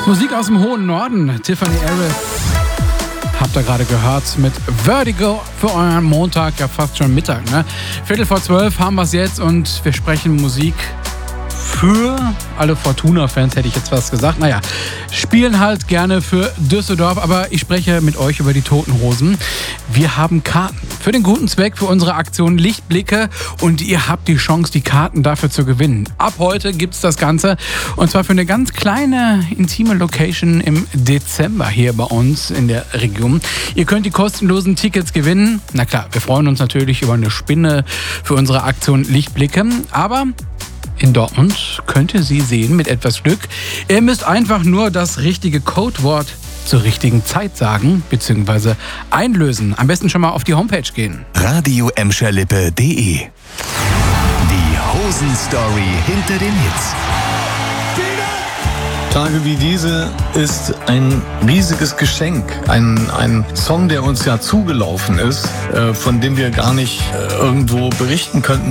Musik aus dem hohen Norden. Tiffany Arith habt ihr gerade gehört mit Vertigo für euren Montag, ja fast schon Mittag, ne? 11:45 haben wir es jetzt und wir sprechen Musik für alle Fortuna-Fans, hätte ich jetzt was gesagt. Naja, spielen halt gerne für Düsseldorf, aber ich spreche mit euch über die Toten Hosen. Wir haben Karten für den guten Zweck für unsere Aktion Lichtblicke und ihr habt die Chance, die Karten dafür zu gewinnen. Ab heute gibt's das Ganze und zwar für eine ganz kleine, intime Location im Dezember hier bei uns in der Region. Ihr könnt die kostenlosen Tickets gewinnen. Na klar, wir freuen uns natürlich über eine Spinne für unsere Aktion Lichtblicke, aber in Dortmund könnt ihr sie sehen mit etwas Glück. Ihr müsst einfach nur das richtige Codewort zur richtigen Zeit sagen bzw. einlösen. Am besten schon mal auf die Homepage gehen. Radio-Emscherlippe.de. Die Hosen-Story hinter den Hits. Tage wie diese ist ein riesiges Geschenk. Ein Song, der uns ja zugelaufen ist, von dem wir gar nicht irgendwo berichten könnten.